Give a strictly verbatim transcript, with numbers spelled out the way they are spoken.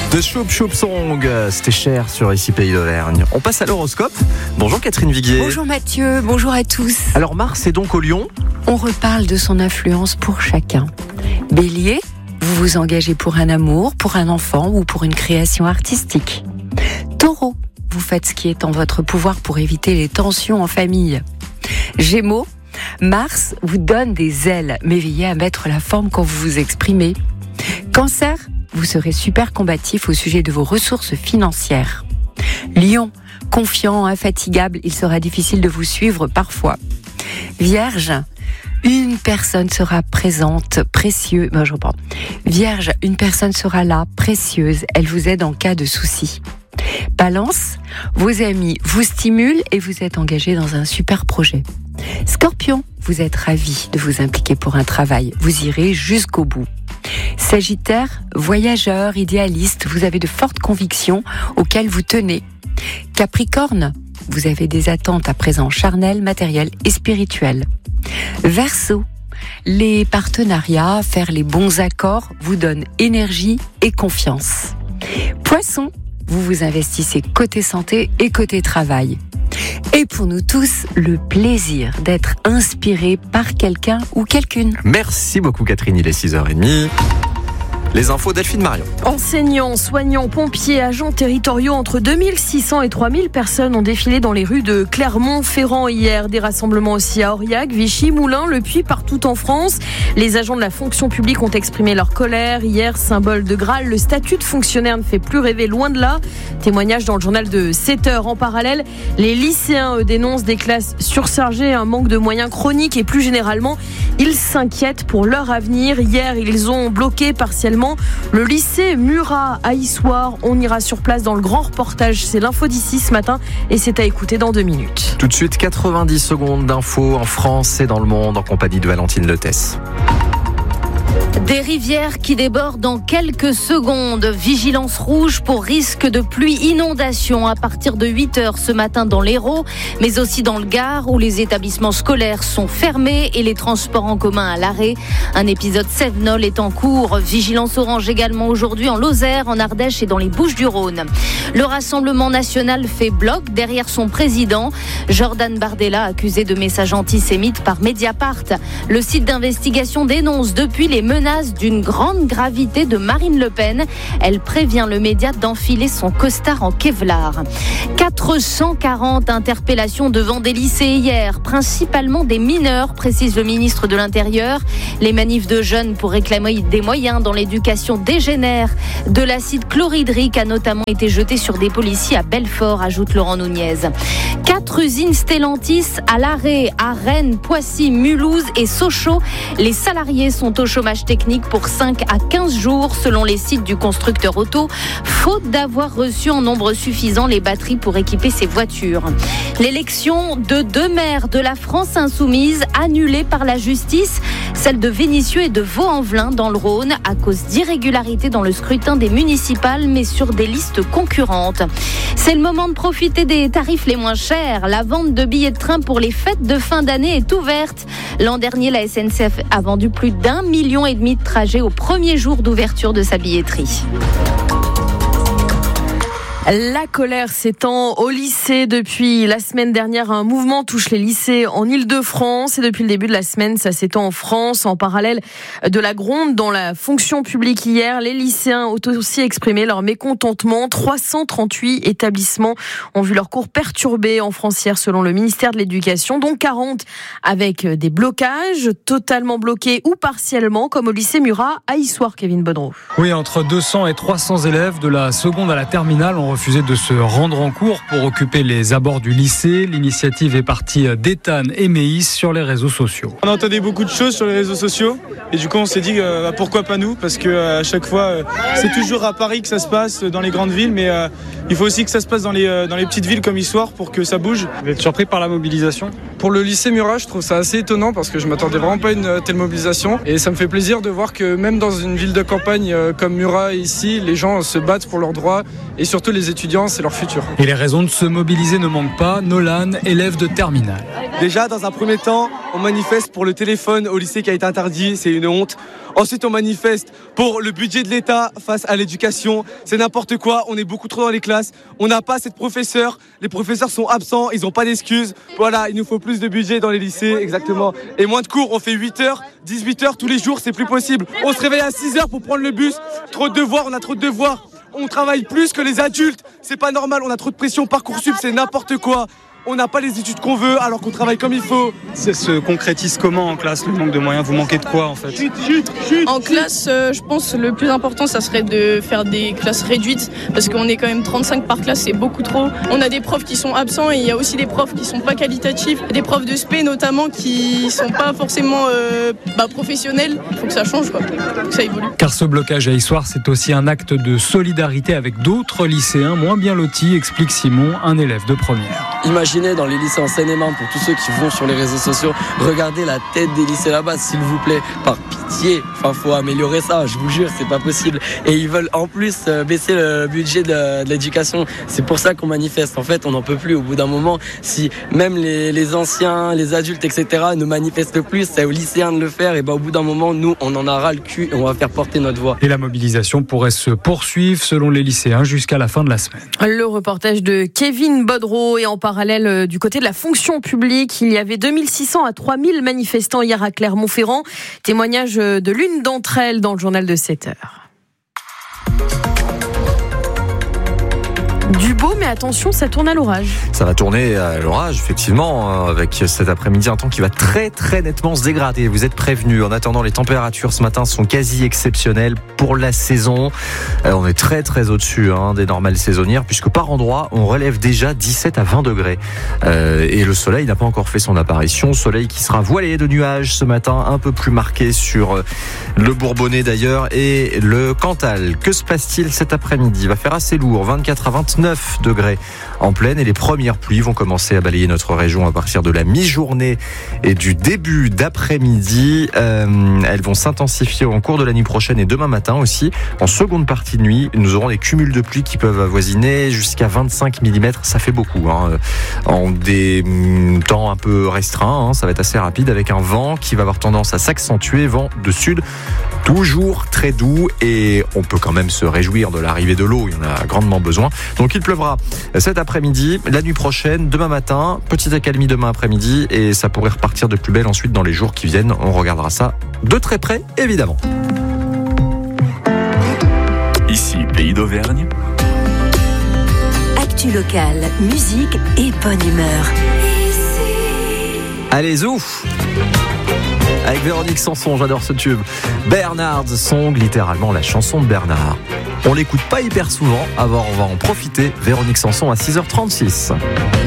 The Choup Choup Song, c'était cher sur Ici Pays d'Auvergne. On passe à l'horoscope. Bonjour Catherine Viguier. Bonjour Mathieu, bonjour à tous. Alors Mars est donc au Lion. On reparle de son influence pour chacun. Bélier, vous vous engagez pour un amour, pour un enfant ou pour une création artistique. Taureau, vous faites ce qui est en votre pouvoir pour éviter les tensions en famille. Gémeaux, Mars vous donne des ailes, mais veillez à mettre la forme quand vous vous exprimez. Cancer, vous serez super combatif au sujet de vos ressources financières. Lion, confiant, infatigable, il sera difficile de vous suivre parfois. Vierge, une personne sera présente, précieuse. Ben, je reprends. Vierge, une personne sera là, précieuse. Elle vous aide en cas de souci. Balance, vos amis vous stimulent et vous êtes engagé dans un super projet. Scorpion, vous êtes ravi de vous impliquer pour un travail. Vous irez jusqu'au bout. Sagittaire, voyageur, idéaliste, vous avez de fortes convictions auxquelles vous tenez. Capricorne, vous avez des attentes à présent charnelles, matérielles et spirituelles. Verseau, les partenariats, faire les bons accords vous donnent énergie et confiance. Poisson, vous vous investissez côté santé et côté travail. Et pour nous tous, le plaisir d'être inspiré par quelqu'un ou quelqu'une. Merci beaucoup Catherine, il est six heures trente. Les infos Delphine Marion. Enseignants, soignants, pompiers, agents territoriaux, entre deux mille six cents et trois mille personnes ont défilé dans les rues de Clermont-Ferrand hier. Des rassemblements aussi à Aurillac, Vichy, Moulins, Le Puy, partout en France. Les agents de la fonction publique ont exprimé leur colère. Hier, symbole de Graal, le statut de fonctionnaire ne fait plus rêver, loin de là. Témoignage dans le journal de sept heures. En parallèle, les lycéens eux, dénoncent des classes surchargées, un manque de moyens chroniques et plus généralement, ils s'inquiètent pour leur avenir. Hier, ils ont bloqué partiellement le lycée Murat à Issoire. On ira sur place dans le grand reportage. C'est l'info d'ici ce matin et c'est à écouter dans deux minutes. Tout de suite, quatre-vingt-dix secondes d'infos en France et dans le monde en compagnie de Valentine Letesse. Des rivières qui débordent dans quelques secondes. Vigilance rouge pour risque de pluie inondation à partir de huit heures ce matin dans l'Hérault, mais aussi dans le Gard où les établissements scolaires sont fermés et les transports en commun à l'arrêt. Un épisode Cévenol est en cours. Vigilance orange également aujourd'hui en Lozère, en Ardèche et dans les Bouches-du-Rhône. Le Rassemblement national fait bloc derrière son président. Jordan Bardella, accusé de messages antisémites par Mediapart. Le site d'investigation dénonce depuis les menaces d'une grande gravité de Marine Le Pen. Elle prévient le média d'enfiler son costard en Kevlar. quatre cent quarante interpellations devant des lycées hier, principalement des mineurs, précise le ministre de l'Intérieur. Les manifs de jeunes pour réclamer des moyens dans l'éducation dégénèrent. De l'acide chlorhydrique a notamment été jeté sur des policiers à Belfort, ajoute Laurent Nunez. Quatre usines Stellantis à l'arrêt à Rennes, Poissy, Mulhouse et Sochaux. Les salariés sont au chômage technique pour cinq à quinze jours selon les sites du constructeur auto, faute d'avoir reçu en nombre suffisant les batteries pour équiper ses voitures. L'élection de deux maires de la France insoumise annulée par la justice, celle de Vénissieux et de Vaux-en-Velin dans le Rhône à cause d'irrégularités dans le scrutin des municipales mais sur des listes concurrentes. C'est le moment de profiter des tarifs les moins chers. La vente de billets de train pour les fêtes de fin d'année est ouverte. L'an dernier, la S N C F a vendu plus d'un million et demi de trajets au premier jour d'ouverture de sa billetterie. La colère s'étend au lycée depuis la semaine dernière. Un mouvement touche les lycées en Île-de-France et depuis le début de la semaine, ça s'étend en France. En parallèle de la gronde dans la fonction publique hier, les lycéens ont aussi exprimé leur mécontentement. trois cent trente-huit établissements ont vu leurs cours perturbés en France hier selon le ministère de l'Éducation, dont quarante avec des blocages, totalement bloqués ou partiellement, comme au lycée Murat à Issoire, Kevin Bodreau. Oui, entre deux cents et trois cents élèves de la seconde à la terminale ont refusé de se rendre en cours pour occuper les abords du lycée. L'initiative est partie d'Ethan et Meis sur les réseaux sociaux. On entendait beaucoup de choses sur les réseaux sociaux et du coup on s'est dit euh, pourquoi pas nous, parce que à chaque fois euh, c'est toujours à Paris que ça se passe, dans les grandes villes, mais euh, il faut aussi que ça se passe dans les, euh, dans les petites villes comme Issoire pour que ça bouge. Vous êtes surpris par la mobilisation ? Pour le lycée Murat, je trouve ça assez étonnant parce que je m'attendais vraiment pas à une telle mobilisation et ça me fait plaisir de voir que même dans une ville de campagne comme Murat ici, les gens se battent pour leurs droits et surtout les les étudiants, c'est leur futur. Et les raisons de se mobiliser ne manquent pas. Nolan, élève de terminale. Déjà, dans un premier temps, on manifeste pour le téléphone au lycée qui a été interdit, c'est une honte. Ensuite, on manifeste pour le budget de l'État face à l'éducation. C'est n'importe quoi, on est beaucoup trop dans les classes. On n'a pas assez de professeurs, les professeurs sont absents, ils n'ont pas d'excuses. Voilà, il nous faut plus de budget dans les lycées, exactement. Et moins de cours, on fait huit heures, dix-huit heures tous les jours, c'est plus possible. On se réveille à six heures pour prendre le bus, trop de devoirs, on a trop de devoirs. On travaille plus que les adultes, c'est pas normal, on a trop de pression, Parcoursup, c'est n'importe quoi. On n'a pas les études qu'on veut alors qu'on travaille comme il faut. Ça se concrétise comment en classe, le manque de moyens? Vous manquez de quoi en fait? En classe, euh, je pense le plus important, ça serait de faire des classes réduites parce qu'on est quand même trente-cinq par classe, c'est beaucoup trop. On a des profs qui sont absents et il y a aussi des profs qui sont pas qualitatifs, des profs de spé notamment qui sont pas forcément euh, bah, professionnels. Il faut que ça change, quoi. Faut que ça évolue. Car ce blocage à Issoire, c'est aussi un acte de solidarité avec d'autres lycéens moins bien lotis, explique Simon, un élève de première. Imaginez dans les lycées en Seine-et-Marne, pour tous ceux qui vont sur les réseaux sociaux, regardez la tête des lycées là-bas, s'il vous plaît, par pitié. Enfin, faut améliorer ça, je vous jure, c'est pas possible. Et ils veulent en plus baisser le budget de, de l'éducation. C'est pour ça qu'on manifeste. En fait, on n'en peut plus au bout d'un moment. Si même les, les anciens, les adultes, et cetera ne manifestent plus, c'est aux lycéens de le faire. Et ben, au bout d'un moment, nous, on en a ras le cul et on va faire porter notre voix. Et la mobilisation pourrait se poursuivre, selon les lycéens, jusqu'à la fin de la semaine. Le reportage de Kevin Bodreau. Et en parallèle, du côté de la fonction publique, il y avait deux mille six cents à trois mille manifestants hier à Clermont-Ferrand. Témoignage de l'une d'entre elles dans le journal de sept heures. Du beau, mais attention, ça tourne à l'orage. Ça va tourner à l'orage, effectivement, avec cet après-midi un temps qui va très très nettement se dégrader. Vous êtes prévenus. En attendant, les températures ce matin sont quasi exceptionnelles pour la saison. On est très très au-dessus hein, des normales saisonnières, puisque par endroits, on relève déjà dix-sept à vingt degrés. Euh, et le soleil n'a pas encore fait son apparition. Soleil qui sera voilé de nuages ce matin, un peu plus marqué sur le Bourbonnais d'ailleurs et le Cantal. Que se passe-t-il cet après-midi? Il va faire assez lourd, vingt-quatre à vingt-neuf degrés en pleine, et les premières pluies vont commencer à balayer notre région à partir de la mi-journée et du début d'après-midi. Euh, elles vont s'intensifier en cours de la nuit prochaine et demain matin aussi. En seconde partie de nuit, nous aurons des cumuls de pluie qui peuvent avoisiner jusqu'à vingt-cinq millimètres. Ça fait beaucoup hein, en des temps un peu restreints. Hein, ça va être assez rapide avec un vent qui va avoir tendance à s'accentuer, vent de sud toujours très doux, et on peut quand même se réjouir de l'arrivée de l'eau. Il y en a grandement besoin. Donc il pleuvra cet après-midi, la nuit prochaine, demain matin, petite accalmie demain après-midi, et ça pourrait repartir de plus belle ensuite dans les jours qui viennent. On regardera ça de très près, évidemment. Ici, Pays d'Auvergne. Actu locale, musique et bonne humeur. Allez, zouf! Avec Véronique Sanson, j'adore ce tube. Bernard's Song, littéralement la chanson de Bernard. On l'écoute pas hyper souvent, alors on va en profiter. Véronique Sanson à six heures trente-six.